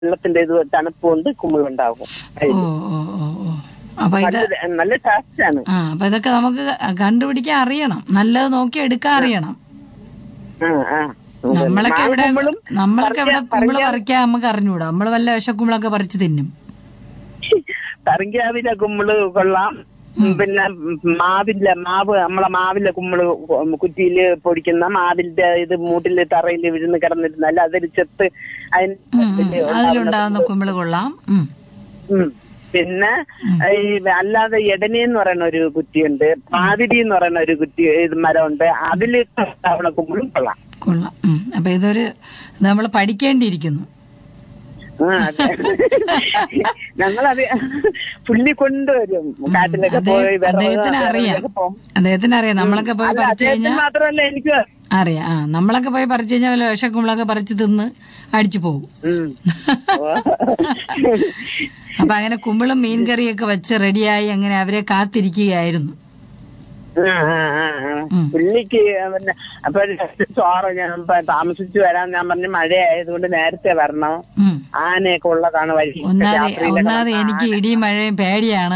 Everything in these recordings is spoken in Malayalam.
വെള്ളത്തിന്റെ ഇത് തണുപ്പ് കൊണ്ട് കുമിളുണ്ടാകും. അപ്പൊ ഇത് നല്ല ടേസ്റ്റ് ആണ്. അപ്പൊ ഇതൊക്കെ നമുക്ക് കണ്ടുപിടിക്കാൻ അറിയണം, നല്ലത് നോക്കി എടുക്കാൻ അറിയണം. നമ്മളൊക്കെ ഇവിടെ കുമ്പിള് പറിക്കാൻ നമുക്ക് അറിഞ്ഞൂടാ, നമ്മള് വല്ല വിഷക്കുമ്പിളൊക്കെ പറിച്ച് തിന്നും. പറങ്കാവിലെ കുമ്പിള് കൊള്ളാം. പിന്നെ നമ്മളെ മാവിലെ കുമ്പിള് കുറ്റിയില് പൊടിക്കുന്ന മാവിന്റെ ഇത് മൂട്ടില് തറയില് വിഴുന്ന് കിടന്നിരുന്നാല് അതൊരു ചെത്ത് അതിലുണ്ടാവുന്ന കുമ്പിള് കൊള്ളാം. പിന്നെ ഈ അല്ലാതെ എടനെന്ന് പറയുന്ന ഒരു കുറ്റിയുണ്ട്, പാതിരി എന്ന് പറയുന്ന ഒരു കുറ്റി ഇത് മരമുണ്ട്, അതില് കുമ്പിളും കൊള്ളാം. അപ്പൊ ഇതൊരു നമ്മൾ പഠിക്കേണ്ടിയിരിക്കുന്നു. ഞങ്ങളത് പുള്ളി കൊണ്ടുവരും കാട്ടിലൊക്കെ പോയി. അദ്ദേഹത്തിന് അറിയാം, നമ്മളൊക്കെ പോയി പറിച്ചു കഴിഞ്ഞാൽ മാത്രമല്ല എനിക്ക് അറിയാം. നമ്മളൊക്കെ പോയി പറിച്ചു കഴിഞ്ഞാൽ വല്ല വിഷക്കുമ്പളൊക്കെ പറിച്ചു തിന്ന് അടിച്ചു പോകും. അപ്പൊ അങ്ങനെ കുമ്പിളും മീൻകറിയൊക്കെ വെച്ച് റെഡിയായി അങ്ങനെ അവരെ കാത്തിരിക്കുകയായിരുന്നു. പുള്ളിക്ക് പിന്നെ അപ്പൊ ചോറ് ഞാൻ താമസിച്ചു വരാൻ ഞാൻ പറഞ്ഞു, മഴയായതുകൊണ്ട് നേരത്തെ വരണം, ആനയൊക്കെ ഉള്ളതാണ് വഴി. ഒന്നാമത് എനിക്ക് ഇടിയും മഴയും പേടിയാണ്.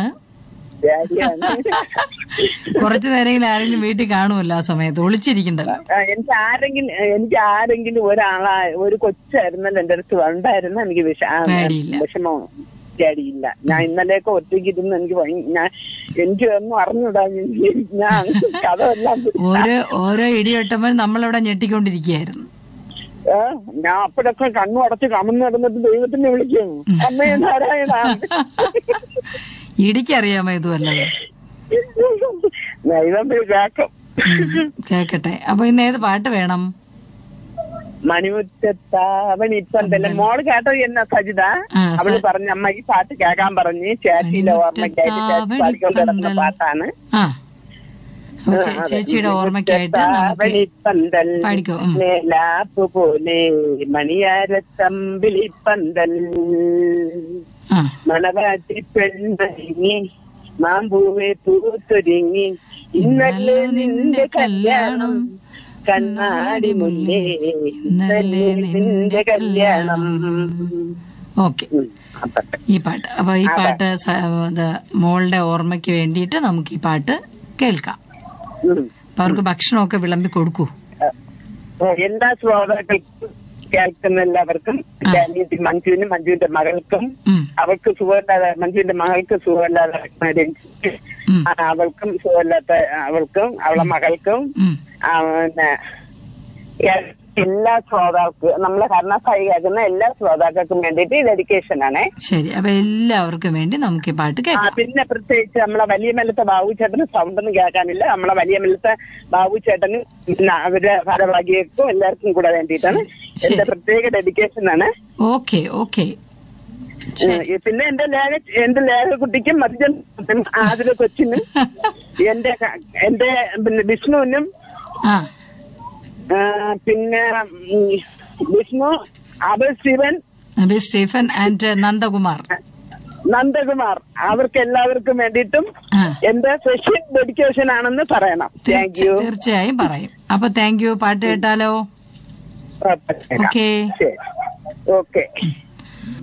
കുറച്ചു നേരമെങ്കിലും ആരെങ്കിലും വീട്ടിൽ കാണുമല്ലോ ആ സമയത്ത്, ഒളിച്ചിരിക്കണ്ടല്ലോ. എനിക്ക് ആരെങ്കിലും ഒരു കൊച്ചായിരുന്നല്ലോ എന്റെ അടുത്ത് ഉണ്ടായിരുന്നു, എനിക്ക് വിഷമം പേടിയില്ല. ഞാൻ ഇന്നലെയൊക്കെ ഒറ്റയ്ക്ക് ഇരുന്ന് എനിക്ക് ഒന്നും അറിഞ്ഞൂടാ. ഞാൻ കഥ എല്ലാം ഓരോ ഇടിവെട്ടുമ്പോൾ നമ്മളിവിടെ ഞെട്ടിക്കൊണ്ടിരിക്കുകയായിരുന്നു. ഞാൻ അപ്പോഴൊക്കെ കണ്ണു അടച്ച് കമന്ന് കിടന്നിട്ട് ദൈവത്തിനെ വിളിക്കും, അമ്മേ നാരായണ. ഇടിക്കറിയാമോ ഇതുമല്ല? ദൈവം കേക്കട്ടെ. അപ്പൊ ഇന്ന് ഏത് പാട്ട് വേണം? മണിമുറ്റത്താവണിപ്പന്തല്ല. മോള് കേട്ടോ എന്നാ സജിത? അവള് പറഞ്ഞ അമ്മ ഈ പാട്ട് കേൾക്കാൻ പറഞ്ഞ് ചേച്ചിയിലെ ഓർമ്മയ്ക്കായിട്ട് ചേച്ചി പാടിക്കൊണ്ട് കിടക്കുന്ന പാട്ടാണ്. ചേച്ചിയുടെ ഓർമ്മയ്ക്കായിട്ട് മേലാപ്പ് പോലെ മണിയാരത്തമ്പിളിപ്പന്തൽ മണവാട്ടി പെണ്ണി മാമ്പൂവെ പൂത്തൊരുങ്ങി ഇന്നലെ നിന്റെ കല്യാണം കണ്ണാടി മുല്ലേ നിന്റെ കല്യാണം. ഓക്കെ, ഈ പാട്ട്. അപ്പൊ ഈ പാട്ട് മോളുടെ ഓർമ്മയ്ക്ക് വേണ്ടിയിട്ട് നമുക്ക് ഈ പാട്ട് കേൾക്കാം. അപ്പൊ അവർക്ക് ഭക്ഷണമൊക്കെ വിളമ്പി കൊടുക്കൂ. എല്ലാ ശ്രോതാക്കൾക്കും കേൾക്കുന്ന എല്ലാവർക്കും, മഞ്ജുവിനും മഞ്ജുവിന്റെ മകൾക്കും, അവൾക്ക് സുഖമില്ലാതെ മഞ്ജുവിന്റെ മകൾക്ക് സുഖമില്ലാതെ അവൾക്കും സുഖമില്ലാത്ത അവൾക്കും അവളെ മകൾക്കും പിന്നെ എല്ലാ ശ്രോതാക്കൾക്കും, നമ്മളെ കർണാസായി കേൾക്കുന്ന എല്ലാ ശ്രോതാക്കൾക്കും വേണ്ടിയിട്ട് ഡെഡിക്കേഷൻ ആണേ. ശരി, അപ്പൊ എല്ലാവർക്കും വേണ്ടി നമുക്ക് ഈ പാട്ട് കേൾക്കാം. പിന്നെ പ്രത്യേകിച്ച് നമ്മളെ വലിയ മെല്ലത്തെ ബാബു ചേട്ടന് സൗണ്ടൊന്നും കേൾക്കാനില്ല. നമ്മളെ വലിയ മെല്ലത്തെ ബാബു ചേട്ടന് പിന്നെ അവരുടെ ഭാരവാഹികൾക്കും എല്ലാവർക്കും കൂടെ വേണ്ടിയിട്ടാണ് എന്റെ പ്രത്യേക ഡെഡിക്കേഷൻ ആണ്. Okay okay. പിന്നെ എന്റെ ലേഖകുട്ടിക്കും മധുജൻ ആതിര കൊച്ചിനും എന്റെ പിന്നെ വിഷ്ണുവിനും പിന്നെ വിഷ്ണു അബിൽ സ്റ്റീഫൻ ആൻഡ് നന്ദകുമാർ അവർക്ക് എല്ലാവർക്കും വേണ്ടിയിട്ടും എന്റെ സ്പെഷ്യൽ ഡെഡിക്കേഷൻ ആണെന്ന് പറയണം. Thank you. തീർച്ചയായും പറയും. അപ്പൊ താങ്ക് യു. പാട്ട് കേട്ടാലോ? ഓക്കെ.